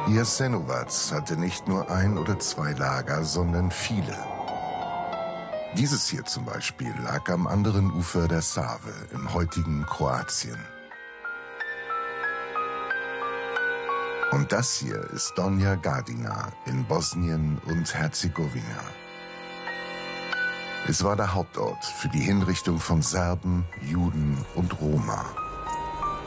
Jasenovac hatte nicht nur ein oder zwei Lager, sondern viele. Dieses hier zum Beispiel lag am anderen Ufer der Save im heutigen Kroatien. Und das hier ist Donja Gradina in Bosnien und Herzegowina. Es war der Hauptort für die Hinrichtung von Serben, Juden und Roma.